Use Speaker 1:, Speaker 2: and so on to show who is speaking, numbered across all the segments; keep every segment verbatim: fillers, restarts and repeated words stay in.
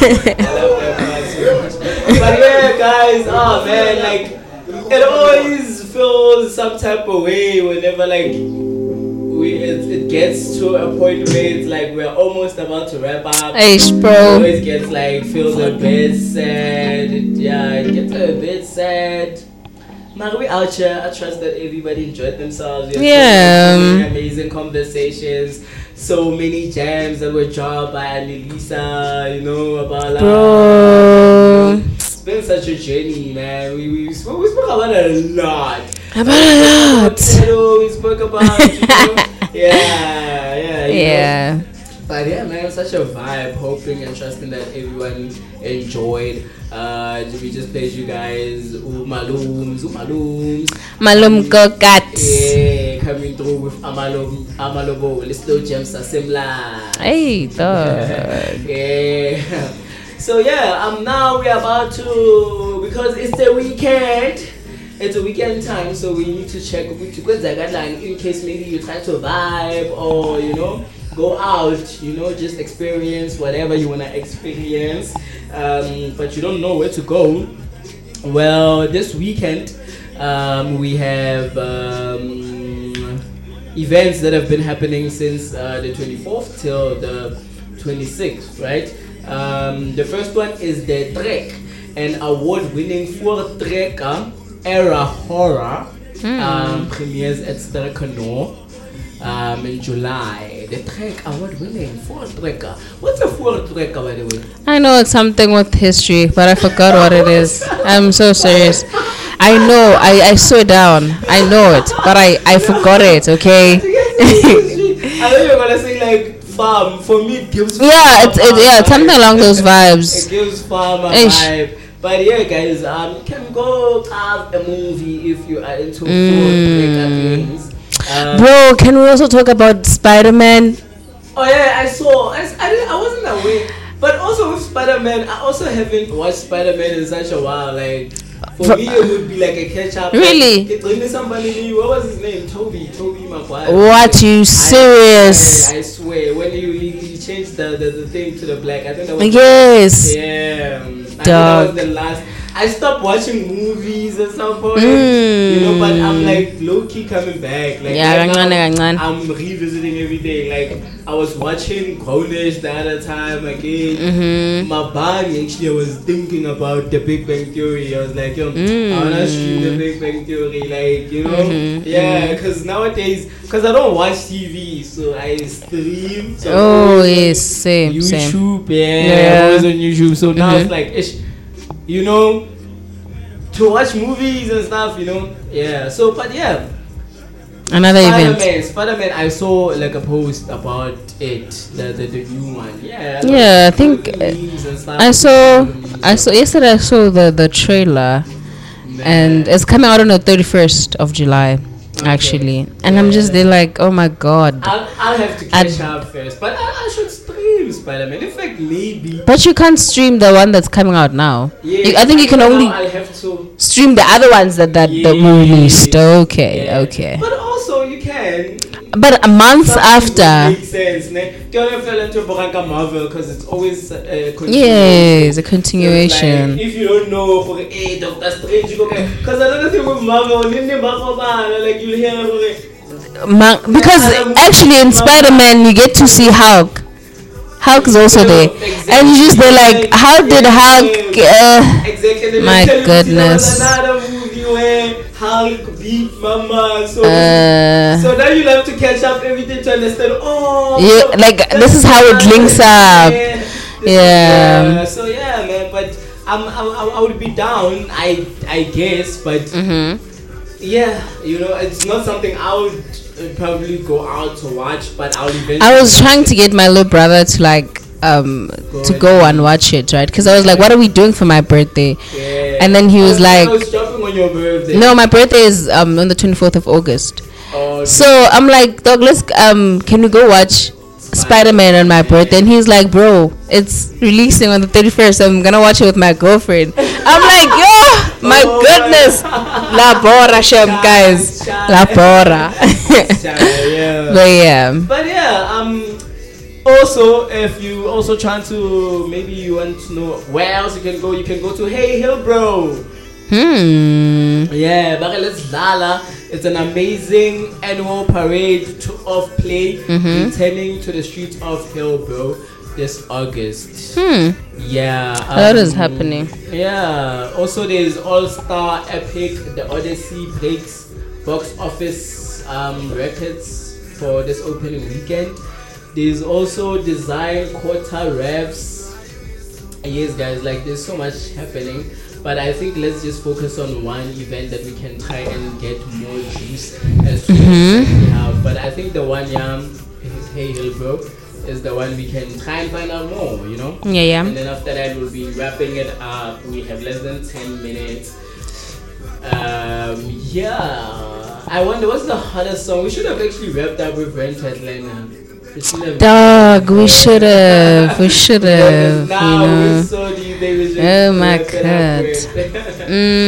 Speaker 1: love that part so much. But yeah, guys, oh man, like it always feels some type of way whenever like we it, it gets to a point where it's like we're almost about to wrap up.
Speaker 2: Hey,
Speaker 1: It
Speaker 2: bro.
Speaker 1: always gets like feels a bit sad. It, yeah, it gets a bit sad. Man, we out here. I trust that everybody enjoyed themselves. We had
Speaker 2: Yeah.
Speaker 1: so many amazing conversations. So many jams that were dropped by Annalisa, you know, about like,
Speaker 2: Bro.
Speaker 1: it's been such a journey, man. We we spoke, we spoke about it a lot.
Speaker 2: About a lot.
Speaker 1: Potato, we spoke about, you know, yeah, yeah, you
Speaker 2: Yeah.
Speaker 1: know. But yeah, man, it was such a vibe. Hoping and trusting that everyone enjoyed. Uh, we just played you guys Umalums, Umalums.
Speaker 2: Malum Kokat.
Speaker 1: Yeah, coming through with Amalum, Amalobo, Little Gems Assembla.
Speaker 2: Hey, dog.
Speaker 1: Yeah. So yeah, um, now we're about to, because it's the weekend. It's a weekend time, so we need to check which guideline in case maybe you try to vibe or you know go out, you know, just experience whatever you wanna experience, um, but you don't know where to go. Well, this weekend um, we have um, events that have been happening since uh, the twenty-fourth till the twenty-sixth, right? Um, the first one is the Trek, an award-winning four-trekker era horror
Speaker 2: Mm.
Speaker 1: um, premieres at Sterrenkanal um, in July. The Trek award-winning four-trekker. What's a four-trekker, by the way?
Speaker 2: I know it's something with history, but I forgot what it is. I'm so serious. I know. I, I saw it down. I know it, but I, I forgot it, okay?
Speaker 1: I know you're gonna say like farm. For me, it gives
Speaker 2: Yeah,
Speaker 1: farm
Speaker 2: it's it, yeah,
Speaker 1: vibe.
Speaker 2: it's something along those
Speaker 1: It
Speaker 2: vibes.
Speaker 1: gives farmer
Speaker 2: Ish.
Speaker 1: vibe. But yeah, guys, um, you can go have a movie if you are into
Speaker 2: Mm.
Speaker 1: four-trekker things. Um,
Speaker 2: Bro, can we also talk about Spider-Man?
Speaker 1: Oh yeah, I saw. I, I, didn't, I wasn't aware. But also with Spider-Man, I also haven't watched Spider-Man in such a while. Like for
Speaker 2: For-
Speaker 1: me, it would be like a catch-up.
Speaker 2: Really?
Speaker 1: Like, when somebody knew, what was his name? Toby. Toby Maguire.
Speaker 2: What, you
Speaker 1: I
Speaker 2: serious?
Speaker 1: swear, I swear. When he, he, he changed the, the, the thing to the black, I think that was
Speaker 2: Yes.
Speaker 1: yeah. um, I think that
Speaker 2: Dog.
Speaker 1: was the last. I stopped watching movies at some point,
Speaker 2: Mm.
Speaker 1: you know, but I'm like low key coming back. Like
Speaker 2: Yeah,
Speaker 1: right now,
Speaker 2: kancane, kancane.
Speaker 1: I'm revisiting everything. Like I was watching Grownish the other time again.
Speaker 2: Mm-hmm.
Speaker 1: My body actually, I was thinking about the Big Bang Theory. I was like, yo,
Speaker 2: Mm.
Speaker 1: I wanna stream the Big Bang Theory, like you know,
Speaker 2: Mhm,
Speaker 1: yeah. Because nowadays, because I don't watch T V, so I stream. So I'm
Speaker 2: Oh,
Speaker 1: always on
Speaker 2: yes, same, same.
Speaker 1: YouTube, yeah,
Speaker 2: Yeah.
Speaker 1: I'm always on YouTube. So now
Speaker 2: Mhm.
Speaker 1: it's like, ish, you know, to watch movies and stuff, you know, yeah. So, but yeah.
Speaker 2: Another event.
Speaker 1: Spider-Man, Spider-Man, I saw like a post about it, the the, the new one. Yeah.
Speaker 2: Yeah, I
Speaker 1: like,
Speaker 2: think,
Speaker 1: the memes and stuff.
Speaker 2: I saw, I saw yesterday. I saw the the trailer, and it's coming out on the thirty-first of July, actually. And I'm just there like, oh my god.
Speaker 1: I'll, I'll have to
Speaker 2: I'd-
Speaker 1: catch up first, but I, I should stream Spider-Man. In fact, maybe.
Speaker 2: But you can't stream the one that's coming out now.
Speaker 1: Yeah,
Speaker 2: You- I think you can
Speaker 1: now
Speaker 2: only
Speaker 1: I'll have to.
Speaker 2: stream the other ones that that that were released. Okay,
Speaker 1: Yeah.
Speaker 2: okay.
Speaker 1: But also you can.
Speaker 2: But a month
Speaker 1: Something
Speaker 2: after,
Speaker 1: makes sense, ne? Don't you feel into Boranga Marvel because it's always uh,
Speaker 2: yes, a
Speaker 1: So it's
Speaker 2: continuation.
Speaker 1: like, if you don't know, for hey, Doctor Strange, you go because another thing with Marvel, nini bakobana, like you hear for
Speaker 2: Ma- because actually in Spider-Man you get to see Hulk. Hulk is also there, and you just they're like, how did Hulk? Uh,
Speaker 1: exactly. And then
Speaker 2: My
Speaker 1: they tell you, see, there was
Speaker 2: goodness.
Speaker 1: another movie where Hulk beat Mama, so.
Speaker 2: uh,
Speaker 1: So now you'll have to catch up everything to understand. Oh,
Speaker 2: Yeah,
Speaker 1: so
Speaker 2: like,
Speaker 1: that's
Speaker 2: this is how it links up.
Speaker 1: Yeah, this is-
Speaker 2: Yeah.
Speaker 1: yeah. So yeah, man. But I'm, I, I would be down. I, I guess. But
Speaker 2: mhm.
Speaker 1: yeah, you know, it's not something I would uh, probably go out to watch. But I'll eventually.
Speaker 2: I was trying to get my little brother to like um to go and watch it, right? Because I was like, what are we doing for my birthday?
Speaker 1: Yeah.
Speaker 2: And then he was
Speaker 1: I
Speaker 2: like,
Speaker 1: I was dropping on your birthday.
Speaker 2: no, my birthday is um on the twenty-fourth of August.
Speaker 1: Oh,
Speaker 2: So I'm like, dog, let's um can we go watch Spider-Man on my birthday? And he's like, bro, it's releasing on the thirty-first. I'm gonna watch it with my girlfriend. I'm like, yo, my
Speaker 1: Oh,
Speaker 2: goodness, la bora, shem guys,
Speaker 1: Child,
Speaker 2: la
Speaker 1: child.
Speaker 2: bora.
Speaker 1: yeah.
Speaker 2: But yeah,
Speaker 1: But yeah, um, Also, if you also trying to, maybe you want to know where else you can go, you can go to Hey Hill Bro.
Speaker 2: Hmm.
Speaker 1: Yeah, Bakalet's Lala. It's an amazing annual parade to, of play
Speaker 2: Mhm.
Speaker 1: returning to the streets of Hillbrow this August.
Speaker 2: Hmm.
Speaker 1: Yeah.
Speaker 2: A lot is
Speaker 1: um,
Speaker 2: happening.
Speaker 1: Yeah. Also, there's All Star Epic, The Odyssey breaks box office um, records for this opening weekend. There's also Design Quarter Revs. Yes, guys, like there's so much happening. But I think let's just focus on one event that we can try and get more juice as soon as we have. But I think the one yam is Hey Hillbrow is the one we can try and find out more, you know?
Speaker 2: Yeah, yeah.
Speaker 1: And then after that we'll be wrapping it up. We have less than ten minutes. Um yeah. I wonder what's the hardest song? We should have actually wrapped up with Rent Atlanta.
Speaker 2: Dog, we should have. We should have.
Speaker 1: Now
Speaker 2: You know.
Speaker 1: we're so deep, they was just
Speaker 2: Oh my
Speaker 1: wrap it up
Speaker 2: God.
Speaker 1: with-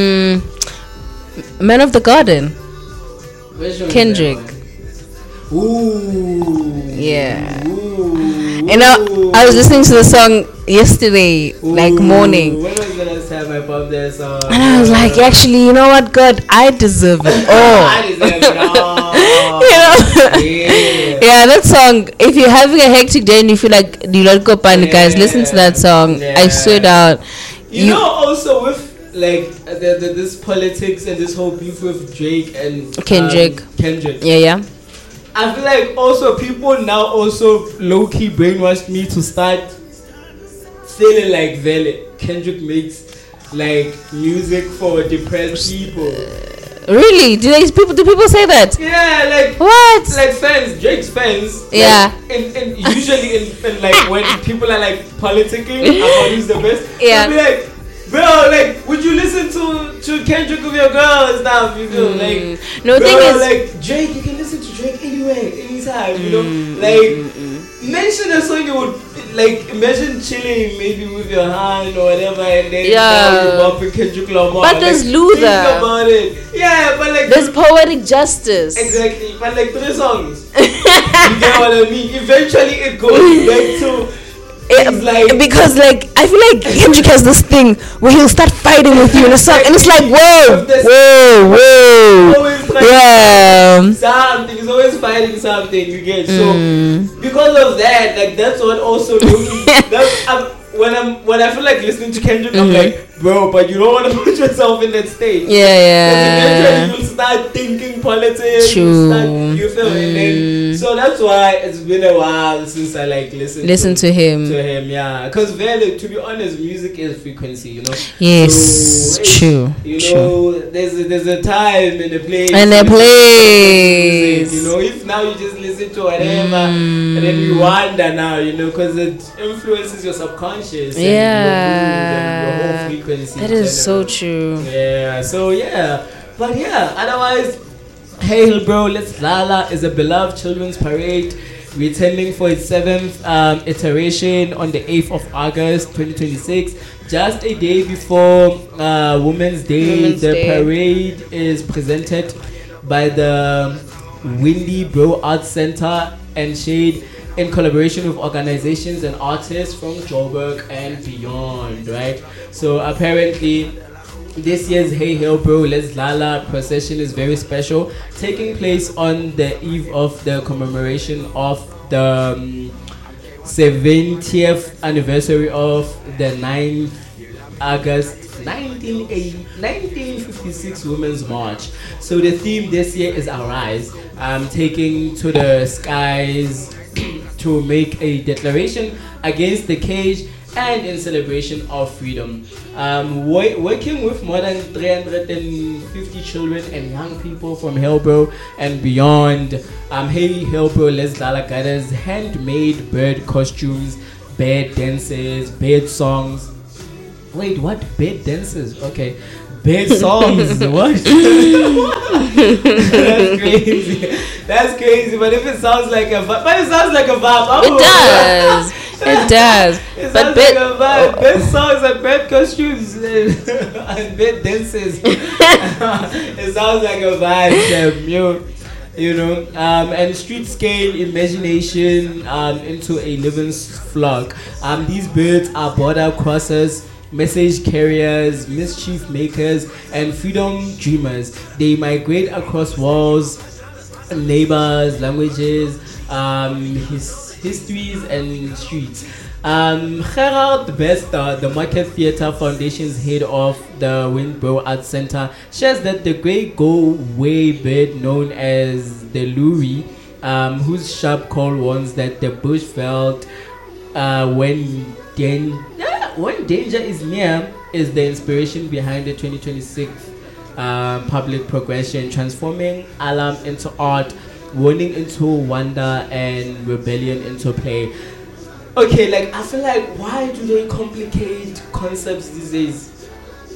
Speaker 2: Mm, Man of the Garden.
Speaker 1: Which one is
Speaker 2: Kendrick.
Speaker 1: that one? Ooh.
Speaker 2: Yeah.
Speaker 1: Ooh.
Speaker 2: You know, I was listening to the song yesterday, like
Speaker 1: Ooh.
Speaker 2: morning.
Speaker 1: When was the last time I bumped that song?
Speaker 2: And I was like, actually, you know what, God, I deserve it
Speaker 1: I
Speaker 2: all.
Speaker 1: deserve it all.
Speaker 2: You know?
Speaker 1: Yeah.
Speaker 2: Yeah, that song. If you're having a hectic day and you feel like you let go panic, guys, listen to that song.
Speaker 1: Yeah.
Speaker 2: I swear down.
Speaker 1: You, know, also with like the, the, this politics and this whole beef with Drake and
Speaker 2: Kendrick.
Speaker 1: um, Kendrick.
Speaker 2: Yeah, yeah.
Speaker 1: I feel like also people now also low key brainwashed me to start feeling like Vele. Kendrick makes like music for depressed people.
Speaker 2: Really? Do they people? Do people say that?
Speaker 1: Yeah, like
Speaker 2: What?
Speaker 1: like fans, Drake's fans.
Speaker 2: Yeah.
Speaker 1: Like, and, and usually in, in like when people are like politicking about who's the best,
Speaker 2: Yeah.
Speaker 1: they'll be like, bro, like, would you listen to to Kendrick with your girls now? You know,
Speaker 2: Mm.
Speaker 1: like,
Speaker 2: No, the
Speaker 1: bro,
Speaker 2: thing is-
Speaker 1: like Drake, you can listen to Drake anywhere, anytime. You know, like mention a song you would like. Imagine chilling maybe with your hand or whatever, and then
Speaker 2: Yeah.
Speaker 1: now you bumping Kendrick Lamar.
Speaker 2: But there's
Speaker 1: like,
Speaker 2: Luther.
Speaker 1: Think about it. Yeah, but like
Speaker 2: There's poetic justice.
Speaker 1: exactly, but like three songs. You get what I mean? Eventually, it goes back to. It's like
Speaker 2: because like I feel like Kendrick has this thing where he'll start fighting with you in a song, and it's like whoa, whoa, whoa,
Speaker 1: always fighting
Speaker 2: yeah.
Speaker 1: something. He's always fighting something. You get
Speaker 2: Mm.
Speaker 1: so because of that, like that's what also looking. That's um, when I'm when I feel like listening to Kendrick, I'm
Speaker 2: Mhm.
Speaker 1: like, bro, but you don't want to put yourself in that state.
Speaker 2: Yeah,
Speaker 1: Because
Speaker 2: yeah.
Speaker 1: eventually you'll start thinking politics.
Speaker 2: True.
Speaker 1: You, start, you feel and then,
Speaker 2: Mm.
Speaker 1: so that's why it's been a while since I like listened
Speaker 2: Listen to him.
Speaker 1: to him, yeah. Because Vele, to be honest, music is frequency, you know.
Speaker 2: Yes,
Speaker 1: So, it's-
Speaker 2: true,
Speaker 1: You
Speaker 2: true.
Speaker 1: know, there's a, there's a time and a place.
Speaker 2: And a
Speaker 1: you know,
Speaker 2: place.
Speaker 1: You know, if now you just listen to whatever, and then you wonder now, you know, because it influences your subconscious. And your mood and your whole
Speaker 2: Yeah,
Speaker 1: frequency.
Speaker 2: that
Speaker 1: in
Speaker 2: is so
Speaker 1: general.
Speaker 2: true.
Speaker 1: Yeah, so yeah. But yeah, otherwise, Hey Hill Bro, Let's Lala is a beloved children's parade returning for its seventh um, iteration on the eighth of August twenty twenty-six. Just a day before uh, Women's Day,
Speaker 2: Women's
Speaker 1: the
Speaker 2: Day.
Speaker 1: parade is presented by the Windy Bro Arts Center and Shade in collaboration with organizations and artists from Joburg and beyond, right? So apparently this year's Hey Hill Bro Let's Lala procession is very special, taking place on the eve of the commemoration of the um, seventieth anniversary of the ninth of August nineteen eighty, nineteen fifty-six Women's March. So the theme this year is Arise, um, taking to the skies to make a declaration against the cage and in celebration of freedom. Um, wo- working with more than three hundred fifty children and young people from Hillbrow and beyond, um, Hey Hillbrow Let's Lala gathers handmade bird costumes, bird dances, bird songs. Wait, what? Bird dances? Okay. Bird songs. What? That's crazy. That's crazy. But if it sounds like a vibe, but it sounds like a vibe. I'm
Speaker 2: It does. It does.
Speaker 1: It
Speaker 2: But
Speaker 1: sounds
Speaker 2: bit-
Speaker 1: like a vibe. Bed songs and bed costumes and bed dances. It sounds like a vibe, Shem. You. You know, um, and street scale imagination um, into a living s- flock. Um, these birds are border crossers, message carriers, mischief makers, and freedom dreamers. They migrate across walls, neighbors, languages, um, his histories, and streets. Um, Gerard Bester, the Market Theatre Foundation's head of the Windboro Arts Center, shares that the great go-way bird known as the lory, um, whose sharp call warns that the bush felt uh, when, dan- ah, when danger is near, is the inspiration behind the twenty twenty-six um, public progression, transforming alarm into art, warning into wonder, and rebellion into play. Okay, like I feel like why do they complicate concepts these days?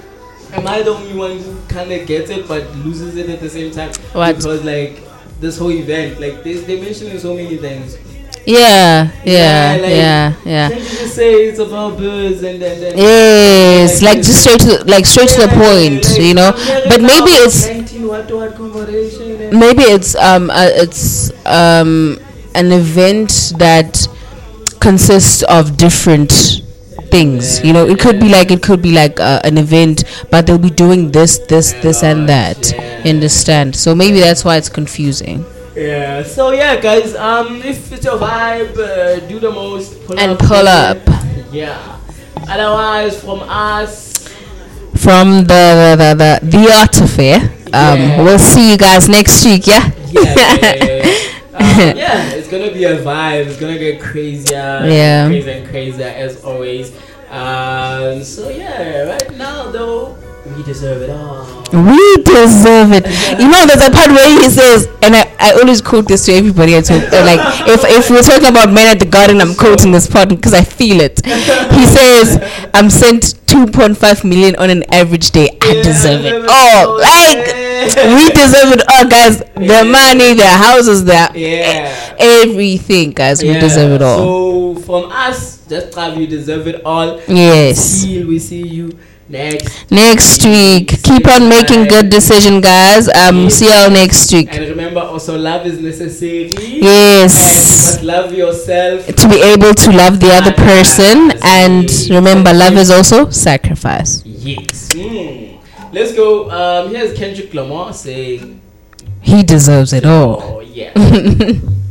Speaker 1: Am I the only one who kind of gets it but loses it at the same time?
Speaker 2: What?
Speaker 1: Because like this whole event, like they they mentioning so many things.
Speaker 2: Yeah, yeah,
Speaker 1: like,
Speaker 2: yeah, yeah.
Speaker 1: Can't you just say it's about birds and then then?
Speaker 2: Yes, like just straight to like straight to the
Speaker 1: Yeah,
Speaker 2: point,
Speaker 1: like,
Speaker 2: you know.
Speaker 1: I'm hearing
Speaker 2: But maybe
Speaker 1: about
Speaker 2: it's
Speaker 1: nineteen what what conversation and
Speaker 2: maybe it's um uh, it's um an event that consists of different things, you know. It could be like it could be like uh, an event, but they'll be doing this this this and that, you understand? So maybe that's why it's confusing.
Speaker 1: yeah. So yeah, guys. Um, if it's your vibe, uh, do the most. Pull
Speaker 2: And
Speaker 1: up,
Speaker 2: pull up.
Speaker 1: Yeah. Otherwise, from us.
Speaker 2: From the the the, the, the art affair, um
Speaker 1: Yeah.
Speaker 2: we'll see you guys next week. Yeah.
Speaker 1: Yeah, yeah, yeah, yeah. Um, yeah, it's gonna be a vibe. It's gonna get crazier,
Speaker 2: Yeah.
Speaker 1: crazier and crazier as always. Um, so yeah, right now though, we deserve it all.
Speaker 2: We deserve it. You know, there's a part where he says, and I, I always quote this to everybody. I talk, uh, like, if, if we're talking about Men at the Garden, I'm quoting this part because I feel it. He says, I'm sent two point five million on an average day. I
Speaker 1: Yeah,
Speaker 2: deserve it
Speaker 1: all.
Speaker 2: all. Like, we deserve it all, guys. Their money, their houses, their
Speaker 1: Yeah.
Speaker 2: everything, guys. We
Speaker 1: Yeah.
Speaker 2: deserve it all.
Speaker 1: So from us, just try you deserve it all.
Speaker 2: Yes.
Speaker 1: Till we see you next.
Speaker 2: Next week. Keep on making good decision, guys. Um, see y'all next week.
Speaker 1: And remember, also love is necessary. And you
Speaker 2: Yes.
Speaker 1: must love yourself.
Speaker 2: To be able to love the other person, and remember, love is also sacrifice.
Speaker 1: Yes. Mm. Let's go. Um, here's Kendrick Lamar saying,
Speaker 2: He deserves it all.
Speaker 1: "Oh yeah."